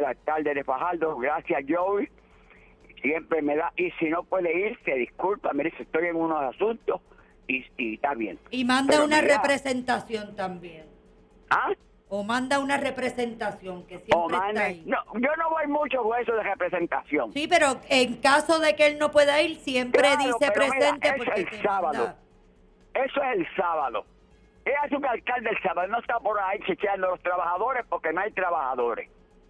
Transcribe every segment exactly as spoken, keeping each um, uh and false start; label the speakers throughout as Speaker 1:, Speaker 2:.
Speaker 1: el alcalde de Fajardo, gracias Joey, siempre me da, y si no puede ir, se disculpa, me dice, estoy en unos asuntos, y, y está bien.
Speaker 2: Y manda
Speaker 1: Pero
Speaker 2: una
Speaker 1: mira,
Speaker 2: representación también.
Speaker 1: ¿ah?
Speaker 2: O manda una representación que siempre
Speaker 1: O mande,
Speaker 2: está ahí.
Speaker 1: no, yo no voy mucho con eso de representación.
Speaker 2: Sí, pero en caso de que él no pueda ir, siempre
Speaker 1: Claro,
Speaker 2: dice
Speaker 1: pero
Speaker 2: presente
Speaker 1: mira,
Speaker 2: porque
Speaker 1: es el
Speaker 2: te
Speaker 1: sábado.
Speaker 2: manda.
Speaker 1: Eso es el sábado. Él hace un alcalde el sábado, no está por ahí chequeando a los trabajadores porque no hay trabajadores.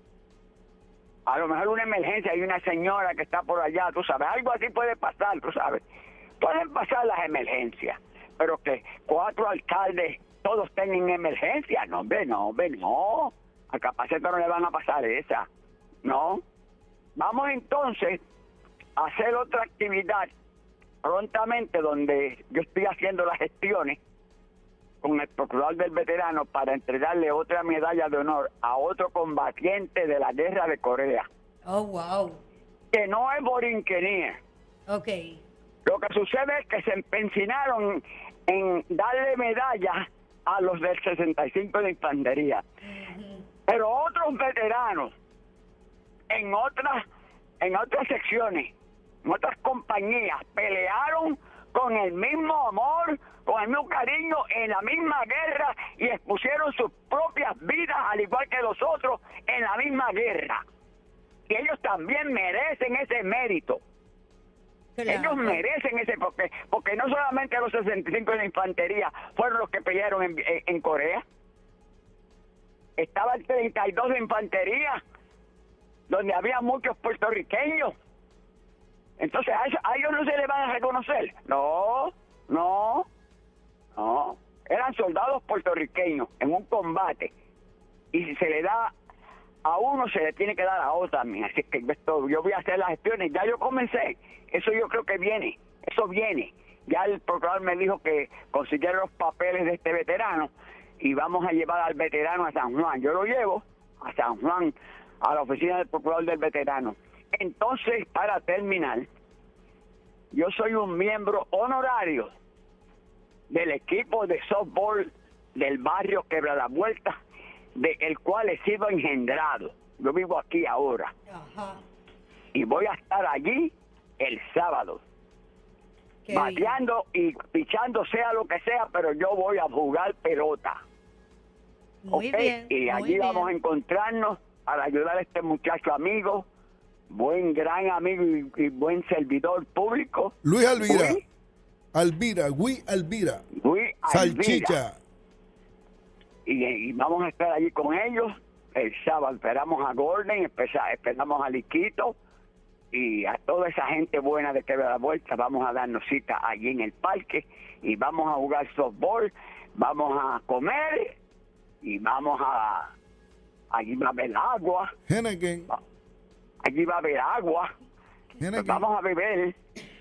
Speaker 1: A lo mejor una emergencia, hay una señora que está por allá, tú sabes, algo así puede pasar, tú sabes. Pueden pasar las emergencias, pero que cuatro alcaldes todos tengan emergencia, no, hombre, no, hombre, no. A Capacete no le van a pasar esa, no. Vamos entonces a hacer otra actividad prontamente donde yo estoy haciendo las gestiones con el procurador del veterano para entregarle otra medalla de honor a otro combatiente de la guerra de Corea.
Speaker 2: Oh, wow.
Speaker 1: Que no es borinquenía.
Speaker 2: Ok.
Speaker 1: Lo que sucede es que se empecinaron en darle medallas a los del sesenta y cinco de infantería. Uh-huh. Pero otros veteranos en otras, en otras secciones, en otras compañías, pelearon con el mismo amor, con el mismo cariño en la misma guerra y expusieron sus propias vidas, al igual que los otros, en la misma guerra. Y ellos también merecen ese mérito. Claro. Ellos merecen ese, porque porque no solamente los sesenta y cinco de la infantería fueron los que pelearon en, en, en Corea. Estaba el treinta y dos de infantería, donde había muchos puertorriqueños. Entonces, ¿a, eso, ¿a ellos no se les van a reconocer? No, no, no. Eran soldados puertorriqueños en un combate. Y si se le da a uno, se le tiene que dar a otro también. Así que esto, yo voy a hacer las gestiones. Ya yo comencé. Eso yo creo que viene. Eso viene. Ya el procurador me dijo que consiguieron los papeles de este veterano y vamos a llevar al veterano a San Juan. Yo lo llevo a San Juan, a la oficina del procurador del veterano. Entonces, para terminar, yo soy un miembro honorario del equipo de softball del barrio Quebra Vuelta, del cual he sido engendrado. Yo vivo aquí ahora. Ajá. Y voy a estar allí el sábado. Qué bateando bien. Y pichando, sea lo que sea, pero yo voy a jugar pelota.
Speaker 2: Muy
Speaker 1: ¿Okay?
Speaker 2: bien.
Speaker 1: Y allí
Speaker 2: muy
Speaker 1: vamos
Speaker 2: bien.
Speaker 1: a encontrarnos para ayudar a este muchacho amigo, buen gran amigo y, y buen servidor público.
Speaker 3: Luis Alvira.
Speaker 1: Luis
Speaker 3: Alvira, Luis Alvira.
Speaker 1: Luis Alvira.
Speaker 3: Salchicha.
Speaker 1: Y, y vamos a estar allí con ellos el sábado. Esperamos a Gordon, esperamos a Liquito y a toda esa gente buena de Quebra la Vuelta. Vamos a darnos cita allí en el parque y vamos a jugar softball, vamos a comer y vamos a... Allí va a haber agua.
Speaker 3: Henneken.
Speaker 1: Allí va a haber agua. Pues vamos a beber.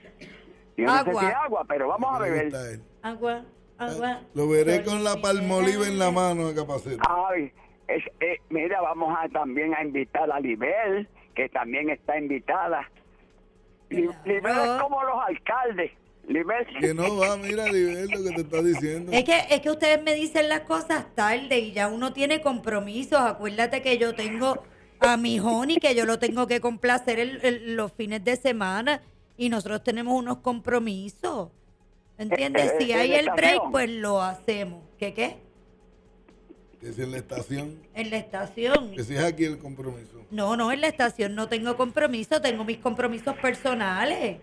Speaker 1: Yo
Speaker 2: agua.
Speaker 1: no sé si agua, pero vamos a beber.
Speaker 2: Agua, agua.
Speaker 3: Lo veré con la palmoliva en la mano de Capacete.
Speaker 1: Ay, es, eh, mira, vamos a también a invitar a Libel, que también está invitada. Claro. Libel es como los alcaldes. Libel.
Speaker 3: Que no va, mira, Libel, lo que te está diciendo.
Speaker 2: Es que, es que ustedes me dicen las cosas tarde y ya uno tiene compromisos. Acuérdate que yo tengo a mi Honey, que yo lo tengo que complacer el, el, los fines de semana y nosotros tenemos unos compromisos. ¿Entiendes?
Speaker 1: Eh, eh,
Speaker 2: si hay el
Speaker 1: estación.
Speaker 2: break, pues lo hacemos. ¿Qué qué?
Speaker 3: Que si en la estación.
Speaker 2: En la estación.
Speaker 3: Que si es aquí el compromiso.
Speaker 2: No, no, en la estación no tengo compromiso, tengo mis compromisos personales.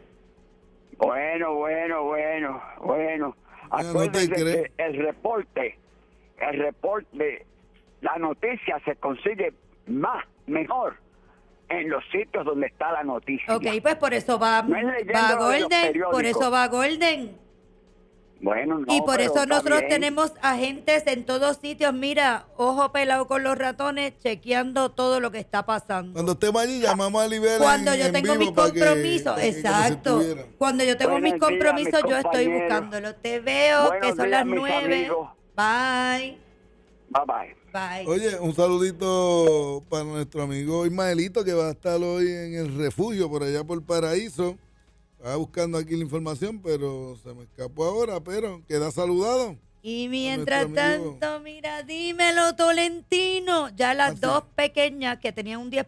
Speaker 1: Bueno, bueno, bueno, bueno. Acuérdense
Speaker 3: no te crees.
Speaker 1: que el reporte, el reporte, la noticia se consigue más, mejor, en los sitios donde está la noticia.
Speaker 2: Ok, pues por eso va,
Speaker 1: no
Speaker 2: va Golden, por eso va Golden.
Speaker 1: Bueno, no,
Speaker 2: y por
Speaker 1: pero
Speaker 2: eso nosotros
Speaker 1: bien.
Speaker 2: tenemos agentes en todos sitios, mira, ojo pelado con los ratones, chequeando todo lo que está pasando.
Speaker 3: Cuando estemos allí, llamamos a Libel.
Speaker 2: Cuando
Speaker 3: en,
Speaker 2: yo
Speaker 3: en
Speaker 2: tengo
Speaker 3: vivo
Speaker 2: mis
Speaker 3: para que-
Speaker 2: compromisos,
Speaker 3: para que
Speaker 2: exacto.
Speaker 3: como si estuviera.
Speaker 2: Cuando yo tengo
Speaker 1: Buenos
Speaker 2: mis compromisos,
Speaker 1: días, mis
Speaker 2: yo estoy
Speaker 1: compañeros.
Speaker 2: buscándolo. Te veo,
Speaker 1: Buenos
Speaker 2: que son
Speaker 1: días,
Speaker 2: las
Speaker 1: mis
Speaker 2: nueve.
Speaker 1: amigos.
Speaker 2: Bye.
Speaker 1: Bye bye.
Speaker 2: Bye.
Speaker 3: Oye, un saludito para nuestro amigo Ismaelito, que va a estar hoy en el refugio por allá por Paraíso. Estaba buscando aquí la información, pero se me escapó ahora, pero queda saludado.
Speaker 2: Y mientras
Speaker 3: nuestro amigo.
Speaker 2: tanto, mira, dímelo, Tolentino. Ya las
Speaker 3: Ah, sí.
Speaker 2: dos pequeñas que tenían un diez